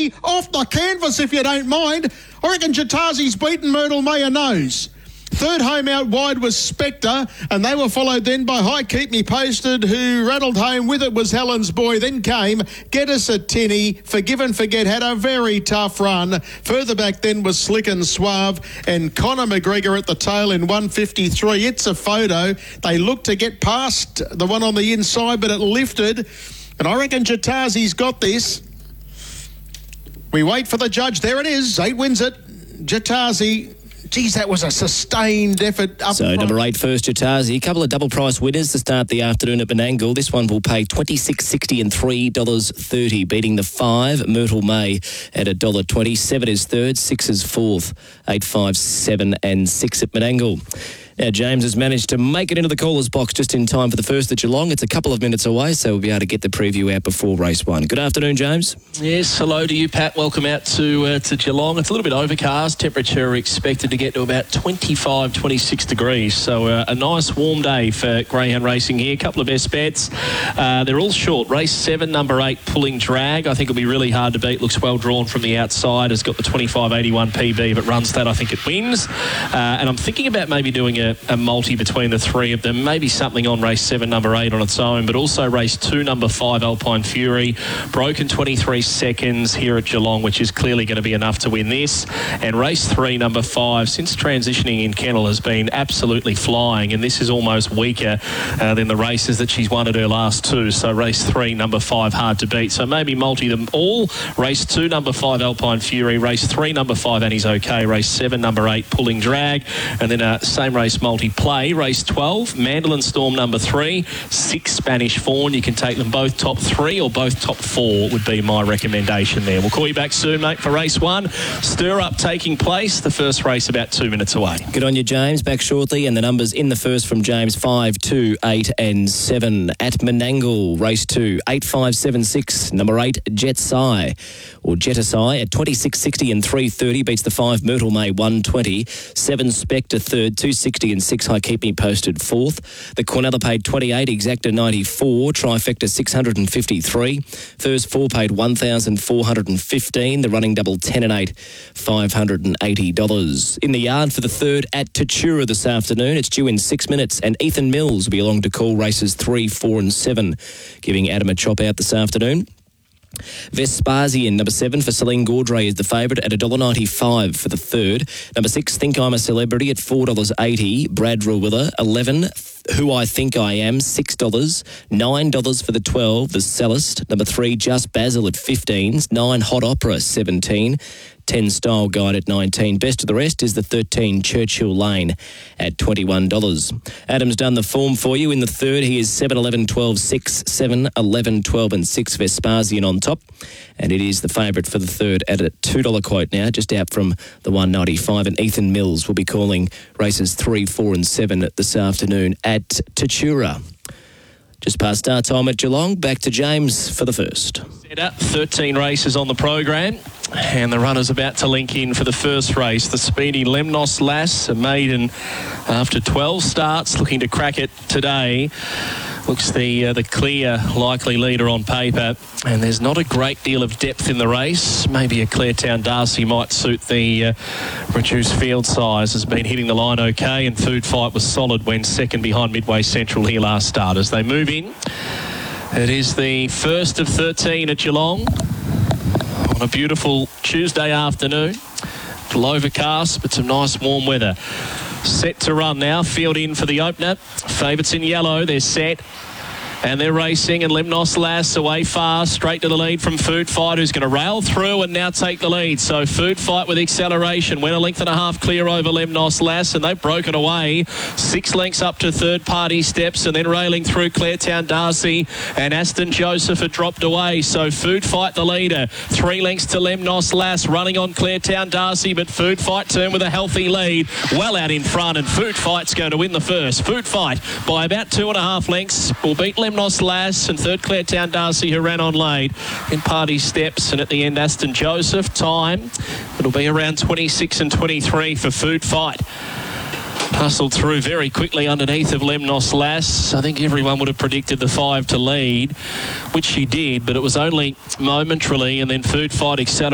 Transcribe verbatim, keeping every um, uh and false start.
Jatazi, off the canvas if you don't mind. I reckon Jatazi's beaten Myrtle May a nose. Third home out wide was Spectre, and they were followed then by High Keep Me Posted, who rattled home with it was Helen's Boy. Then came Get Us a Tinny. Forgive and Forget had a very tough run. Further back then was Slick and Suave, and Conor McGregor at the tail in one fifty-three. It's a photo. They looked to get past the one on the inside, but it lifted. And I reckon Jatazi's got this. We wait for the judge. There it is. Eight wins it. Jatazi. Geez, that was a sustained effort. Up so, front. number eight, First Jatazi. A couple of double price winners to start the afternoon at Menangle. This one will pay twenty-six sixty and three dollars thirty, beating the five, Myrtle May, at one dollar twenty. Seven is third, six is fourth, eight, five, seven and six at Menangle. Now, James has managed to make it into the caller's box just in time for the first at Geelong. It's a couple of minutes away, so we'll be able to get the preview out before race one. Good afternoon, James. Yes, hello to you, Pat. Welcome out to uh, to Geelong. It's a little bit overcast. Temperature expected to get to about twenty-five, twenty-six degrees. So uh, a nice warm day for greyhound racing here. A couple of best bets. Uh, they're all short. Race seven, number eight, Pulling Drag. I think it'll be really hard to beat. Looks well drawn from the outside. Has got the twenty-five eighty-one P B. If it runs that, I think it wins. Uh, and I'm thinking about maybe doing a A, a multi between the three of them, maybe something on race seven, number eight on its own, but also race two, number five, Alpine Fury, broken twenty-three seconds here at Geelong, which is clearly going to be enough to win this. And race three, number five, since transitioning in kennel, has been absolutely flying, and this is almost weaker uh, than the races that she's won at her last two. So race three, number five, hard to beat. So maybe multi them all. Race two, number five, Alpine Fury. Race three, number five, Annie's Okay. Race seven, number eight, Pulling Drag. And then a same race multi play. Race twelve, Mandolin Storm number three, six Spanish Fawn. You can take them both top three or both top four would be my recommendation there. We'll call you back soon, mate, for race one. Stir Up taking place. The first race about two minutes away. Good on you, James. Back shortly. And the numbers in the first from James, five, two, eight and seven. At Menangle, race two, eight, five, seven, six. Number eight, Jetsai, or Jetasai at twenty-six sixty and three thirty. Beats the five, Myrtle May, one twenty. seven, Spectre third, two sixty and six. High Keep Me Posted fourth. The Cornella paid twenty-eight, Exacta ninety-four, Trifecta six hundred fifty-three. First four paid one thousand four hundred fifteen. The running double ten and eight, five hundred eighty dollars. In the yard for the third at Tatura this afternoon. It's due in six minutes, and Ethan Mills will be along to call races three, four and seven, giving Adam a chop out this afternoon. Vespasian, number seven, for Celine Gaudray is the favourite at one dollar ninety-five for the third. Number six, Think I'm a Celebrity at four dollars eighty. Brad Rewiller, eleven. Who I Think I Am, six dollars. nine dollars for the twelve, the Cellist. Number three, Just Basil at fifteen. nine, Hot Opera, seventeen. ten, Style Guide at nineteen. Best of the rest is the thirteen, Churchill Lane at twenty-one dollars. Adam's done the form for you. In the third, he is seven, eleven, twelve, six, seven, eleven, twelve and six, Vespasian on top. And it is the favourite for the third at a two dollars quote now, just out from the one ninety-five. And Ethan Mills will be calling races three, four and seven this afternoon at Tatura. Just past start time at Geelong. Back to James for the first. thirteen races on the program, and the runner's about to link in for the first race. The speedy Lemnos Lass, a maiden after twelve starts, looking to crack it today. Looks the uh, the clear likely leader on paper, and there's not a great deal of depth in the race. Maybe a Claretown Darcy might suit the uh, reduced field size. Has been hitting the line okay, and Food Fight was solid when second behind Midway Central here last start. As they move in, it is the first of thirteen at Geelong on a beautiful Tuesday afternoon. A little overcast, but some nice warm weather. Set to run now. Field in for the opener. Favourites in yellow. They're set. And they're racing, and Lemnos Lass away fast, straight to the lead from Food Fight, who's going to rail through and now take the lead. So Food Fight with acceleration, went a length and a half clear over Lemnos Lass, and they've broken away. Six lengths up to third-party steps, and then railing through Claretown Darcy, and Aston Joseph had dropped away. So Food Fight the leader. Three lengths to Lemnos Lass, running on Claretown Darcy, but Food Fight turned with a healthy lead, well out in front, and Food Fight's going to win the first. Food Fight by about two and a half lengths will beat Lemnos Lass, and third Claretown Darcy, who ran on late in party steps, and at the end Aston Joseph. Time it'll be around twenty-six and twenty-three for Food Fight. Hustled through very quickly underneath of Lemnos Lass. I think everyone would have predicted the five to lead, which she did, but it was only momentarily, and then Food Fight accelerated.